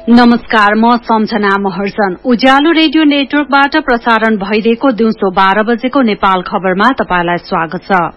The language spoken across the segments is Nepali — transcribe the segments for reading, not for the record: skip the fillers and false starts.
नमस्कार, म सम्झना महर्जन। उज्यालो रेडियो नेटवर्कबाट प्रसारण भइरहेको दिउँसो 12 बजेको नेपाल खबरमा तपाईलाई स्वागत छ।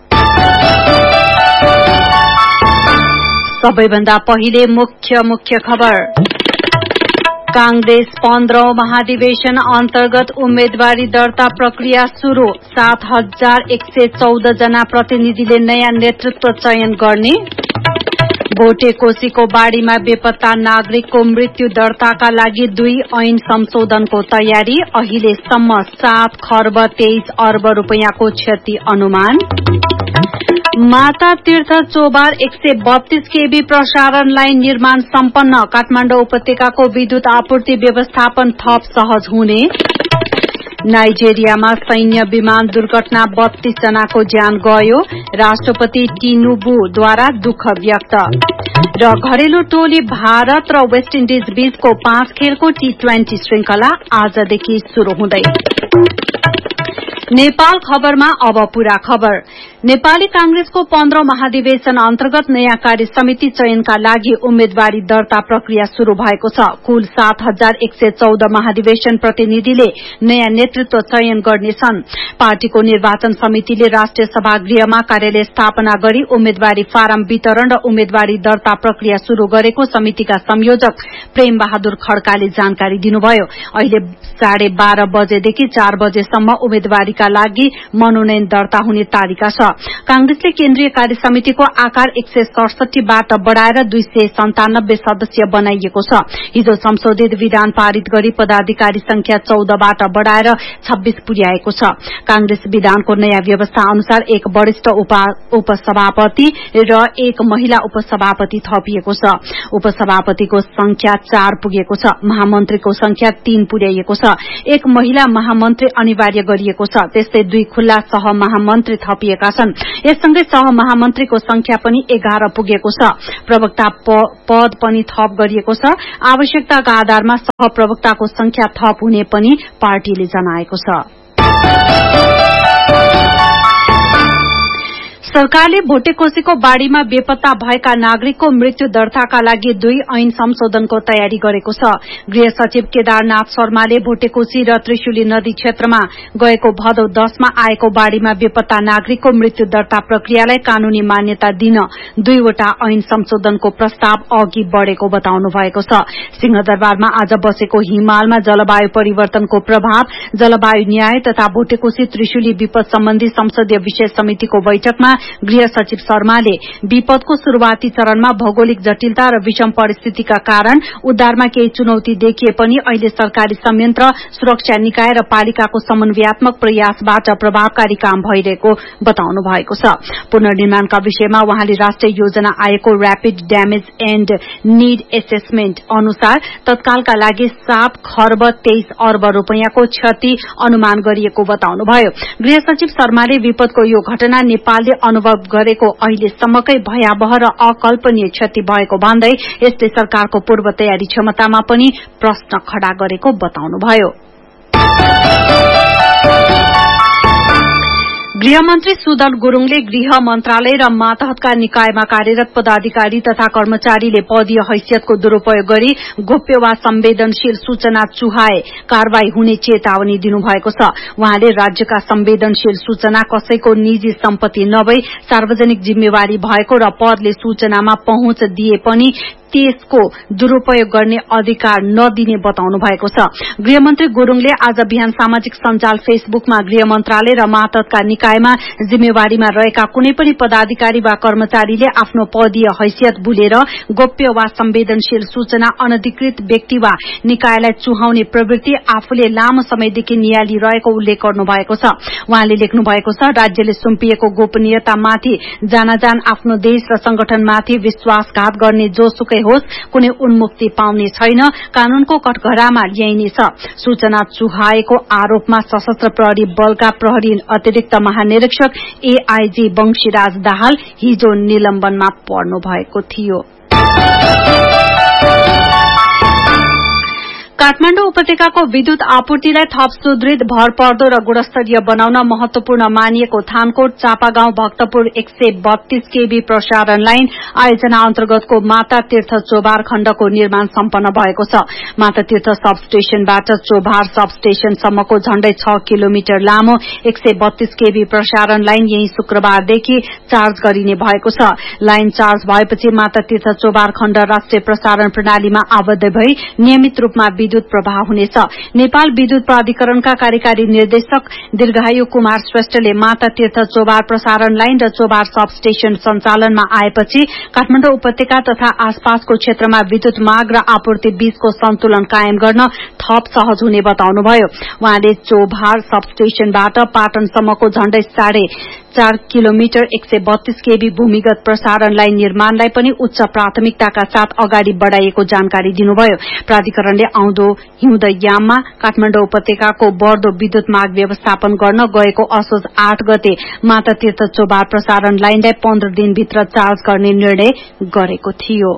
सबैभन्दा पहिले मुख्य खबर। कांग्रेस 15औं महाधिवेशन अन्तर्गत उम्मेदवारी दर्ता प्रक्रिया शुरू। 7,114 जना प्रतिनिधिले नयाँ नेतृत्व चयन गर्ने। भोटेकोशीको बाढ़ीमा बेपत्ता नागरिकको मृत्यु दर्ताका लागि 2 ऐन संशोधनको तयारी। अहिलेसम्म 7 खर्ब 23 अर्ब रूपियाँको क्षति अनुमान। माता तीर्थ चोबार 132 केबी प्रसारण लाइन निर्माण सम्पन्न। काठमाडौँ उपत्यकाको विद्युत आपूर्ति व्यवस्थापन थप सहज हुने। नाइजेरियामा सैन्य विमान दुर्घटना 32 जनाको ज्यान गयो। राष्ट्रपति टिनुबुद्वारा दुःख व्यक्त। र घरेलु टोली भारत र वेस्ट इन्डिज बीचको 5 खेलको T20 श्रृंखला आजदेखि शुरू हुँदै। नेपाल खबरमा अब पूरा खबर। नेपाली कांग्रेसको 15औं महाधिवेशन अन्तर्गत नयाँ कार्य समिति चयनका लागि उम्मेदवारी दर्ता प्रक्रिया शुरू भएको छ। कुल 7,114 महाधिवेशन प्रतिनिधिले नयाँ नेतृत्व चयन गर्नेछन्। पार्टीको निर्वाचन समितिले राष्ट्रिय सभागृहमा कार्यालय स्थापना गरी उम्मेदवारी फारम वितरण र उम्मेदवारी दर्ता प्रक्रिया शुरू गरेको समितिका संयोजक प्रेम बहादुर खड्काले जानकारी दिनुभयो। अहिले 12:30 बजेदेखि 4 बजेसम्म उम्मेदवारीका लागि मनोनयन दर्ता हुने तालिका छ। कांग्रेसले केन्द्रीय कार्य समितिको आकार 167 बाट बढ़ाएर 297 सदस्य बनाइएको छ। हिजो संशोधित विधान पारित गरी पदाधिकारी संख्या 14 बाट बढ़ाएर 26 पुर्याएको छ। कांग्रेस विधानको नयाँ व्यवस्था अनुसार 1 वरिष्ठ उपसभापति र 1 महिला उपसभापति थपिएको छ। उपसभापतिको संख्या 4 पुगेको छ। महामन्त्रीको संख्या 3 पुर्याइएको छ। 1 महिला महामन्त्री अनिवार्य गरिएको छ। त्यस्तै 2 खुल्ला सह महामन्त्री थपिएका छन्। यससँगै सह महामन्त्रीको संख्या पनि 11 पुगेको छ। प्रवक्ता पद पनि थप गरिएको छ। आवश्यकताका आधारमा सह प्रवक्ताको संख्या थप हुने पनि पार्टीले जनाएको छ। सरकारले भोटेकोशीको बाढ़ीमा बेपत्ता भएका नागरिकको मृत्यु दर्ताका लागि 2 ऐन संशोधनको तयारी गरेको छ। गृह सचिव केदारनाथ शर्माले भोटेकोशी र त्रिशुली नदी क्षेत्रमा गएको भदौ 10 मा आएको बाढ़ीमा बेपत्ता नागरिकको मृत्यु दर्ता प्रक्रियालाई कानूनी मान्यता दिन 2 वटा ऐन संशोधनको प्रस्ताव अघि बढ़ेको बताउनु भएको छ। सिंहदरबारमा आज बसेको हिमालमा जलवायु परिवर्तनको प्रभाव, जलवायु न्याय तथा भोटेकोशी त्रिशुली विपद सम्बन्धी संसदीय विशेष समितिको बैठकमा गृह सचिव शर्माले विपदको शुरूआती चरणमा भौगोलिक जटिलता र विषम परिस्थितिका कारण उद्धारमा केही चुनौती देखिए पनि अहिले सरकारी संयन्त्र, सुरक्षा निकाय र पालिकाको समन्वयात्मक प्रयासबाट प्रभावकारी काम भइरहेको बताउनु भएको छ। पुनर्निर्माणका विषयमा वहाँले राष्ट्रिय योजना आयोगको rapid damage and need assessment अनुसार तत्कालका लागि 7 खर्ब 23 अर्ब रूपियाँको क्षति अनुमान गरिएको बताउनुभयो। गृह सचिव शर्माले विपदको यो घटना नेपालले अनुभव गरेको अहिलेसम्मकै भयावह र अकल्पनीय क्षति भएको भन्दै यसले सरकारको पूर्व तयारी क्षमतामा पनि प्रश्न खड़ा गरेको बताउनुभयो। गृहमन्त्री सुदन गुरूङले गृह मन्त्रालय र मातहतका निकायमा कार्यरत पदाधिकारी तथा कर्मचारीले पदीय हैसियतको दुरूपयोग गरी गोप्य वा संवेदनशील सूचना चुहाए कारवाही हुने चेतावनी दिनुभएको छ। वहाँले राज्यका संवेदनशील सूचना कसैको निजी सम्पत्ति नभई सार्वजनिक जिम्मेवारी भएको र पदले सूचनामा पहुँच दिए पनि त्यसको दुरूपयोग गर्ने अधिकार नदिने बताउनु भएको छ। गृहमन्त्री गुरूङले आज बिहान सामाजिक सञ्जाल फेसबुकमा गृह मन्त्रालय र मातहतका निकायमा जिम्मेवारीमा रहेका कुनै पनि पदाधिकारी वा कर्मचारीले आफ्नो पदीय हैसियत भुलेर गोप्य वा संवेदनशील सूचना अनधिकृत व्यक्ति वा निकायलाई चुहाउने प्रवृत्ति आफूले लामो समयदेखि नियालिरहेको उल्लेख गर्नु भएको छ। वहाँले लेख्नु भएको छ, राज्यले सुम्पिएको गोपनीयतामाथि जानाजान आफ्नो देश र संगठनमाथि विश्वासघात गर्ने जोसुकै होस् कुनै उन्मुक्ति पाउने छैन, कानूनको कठघरामा ल्याइनेछ। सूचना चुहाएको आरोपमा सशस्त्र प्रहरी बलका प्रहरी अतिरिक्त महानिरीक्षक एआईजी वंशीराज दाहाल हिजो निलम्बनमा पर्नु भएको थियो। काठमाडौँ उपत्यकाको विद्युत आपूर्तिलाई थप सुदृढ भरपर्दो र गुणस्तरीय बनाउन महत्वपूर्ण मानिएको थानकोट चापागाउँ भक्तपुर 132 केबी प्रसारण लाइन आयोजना अन्तर्गतको माता तीर्थ चोभार खण्डको निर्माण सम्पन्न भएको छ। माता तीर्थ सब स्टेशनबाट चोभार सब स्टेशनसम्मको झण्डै 6 किलोमिटर लामो 132 केबी प्रसारण लाइन यही शुक्रबारदेखि चार्ज गरिने भएको छ। लाइन चार्ज भएपछि माता तीर्थ चोभार खण्ड राष्ट्रिय प्रसारण प्रणालीमा आबद्ध भई नियमित रूपमा विद्युत प्रवाह हुनेछ। नेपाल विद्युत प्राधिकरणका कार्यकारी निर्देशक दीर्घायु कुमार श्रेष्ठले माता तीर्थ चोभार प्रसारण लाइन र चोभार सब स्टेशन सञ्चालनमा आएपछि काठमाडौँ उपत्यका तथा आसपासको क्षेत्रमा विद्युत माग र आपूर्ति बीचको सन्तुलन कायम गर्न थप सहज हुने बताउनुभयो। उहाँले चोभार सब स्टेशनबाट पाटनसम्मको झण्डै 4.5 किलोमिटर 132 केबी भूमिगत प्रसारण लाइन निर्माणलाई पनि उच्च प्राथमिकताका साथ अगाडि बढ़ाइएको जानकारी दिनुभयो। प्राधिकरणले आउँदो हिउँदयाममा काठमाडौँ उपत्यकाको बढ़दो विद्युत माग व्यवस्थापन गर्न गएको असोज 8 गते माता तीर्थ चोभार प्रसारण लाइनलाई 15 दिनभित्र चार्ज गर्ने निर्णय गरेको थियो।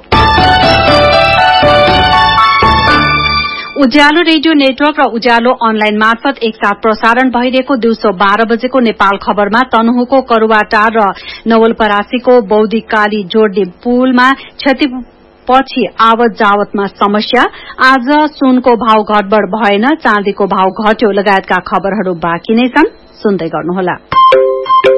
उज्यालो रेडियो नेटवर्क र उज्यालो अनलाइन मार्फत एकसाथ प्रसारण भइरहेको दिउँसो 12 बजेको नेपाल खबरमा तनहुँको करुवाटार र नवलपरासीको बौद्धिकाली जोड्ने पुलमा क्षतिपछि आवत जावतमा समस्या, आज सुनको भाव घटबढ़ भएन, चाँदीको भाव घट्यो लगायतका खबरहरू बाँकी नै छन्, सुन्दै गर्नुहोला।